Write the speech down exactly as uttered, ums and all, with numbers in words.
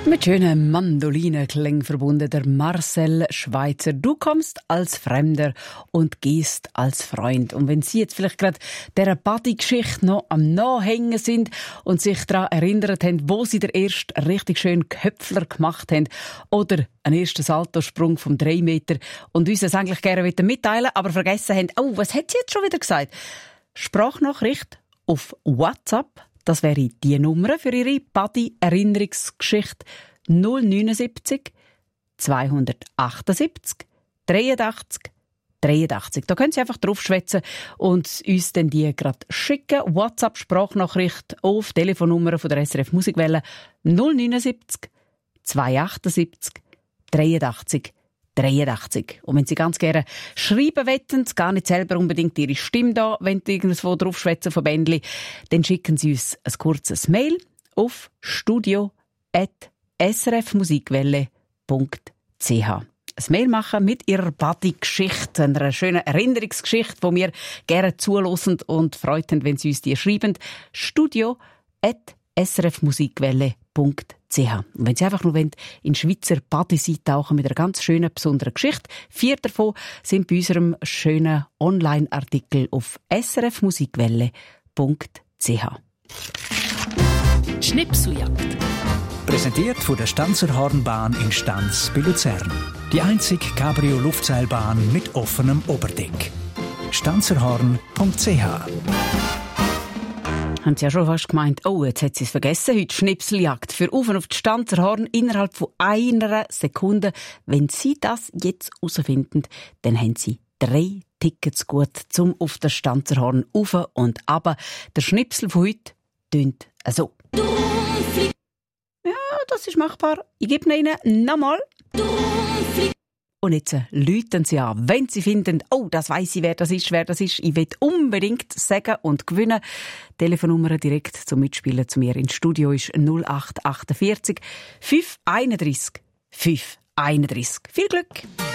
Mit schönen Mandolinenklängen verbunden, der Marcel Schweizer. Du kommst als Fremder und gehst als Freund. Und wenn Sie jetzt vielleicht gerade dieser Buddy-Geschichte noch am Nachhängen sind und sich daran erinnert haben, wo Sie den ersten richtig schönen Köpfler gemacht haben oder einen ersten Saltosprung vom drei Meter und uns das eigentlich gerne mitteilen, aber vergessen haben, oh, was hat sie jetzt schon wieder gesagt? Sprachnachricht auf WhatsApp. Das wäre die Nummer für Ihre Buddy-Erinnerungsgeschichte null neunundsiebzig zweihundertachtundsiebzig dreiundachtzig dreiundachtzig. Da können Sie einfach drauf schwätzen und uns dann die gerade schicken. WhatsApp-Sprachnachricht auf Telefonnummer von der S R F Musikwelle null neunundsiebzig zweihundertachtundsiebzig dreiundachtzig dreiundachtzig. Und wenn Sie ganz gerne schreiben wollen, gar nicht selber unbedingt Ihre Stimme da, wenn Sie irgendwo draufschwätzen von Bändli, dann schicken Sie uns ein kurzes Mail auf studio at s r f musikwelle punkt c h. Ein Mail machen mit Ihrer Buddy-Geschichte, einer schönen Erinnerungsgeschichte, die wir gerne zuhören und freuen, wenn Sie uns die schreiben. studio at s r f musikwelle punkt c h. Und wenn Sie einfach nur wollen, in Schweizer Buddy tauchen mit einer ganz schönen, besonderen Geschichte, vier davon sind bei unserem schönen Online-Artikel auf s r f musikwelle punkt c h. Schnipseljagd. Präsentiert von der Stanzer Hornbahn in Stanz bei Luzern. Die einzige Cabrio-Luftseilbahn mit offenem Oberdeck. stanzerhorn punkt c h. Haben Sie ja schon fast gemeint, oh, jetzt hat sie es vergessen, heute Schnipseljagd für Auf und auf die Stanzerhorn innerhalb von einer Sekunde. Wenn Sie das jetzt herausfinden, dann haben Sie drei Tickets gut zum auf der Stanzerhorn auf und ab. Der Schnipsel von heute tönt so. Ja, das ist machbar. Ich gebe Ihnen nochmal. Und jetzt läuten Sie an, wenn Sie finden, oh, das weiss ich, wer das ist, wer das ist. Ich will unbedingt sagen und gewinnen. Telefonnummer direkt zum Mitspielen zu mir ins Studio ist null acht achtundvierzig fünf einunddreißig fünf einunddreißig. Viel Glück!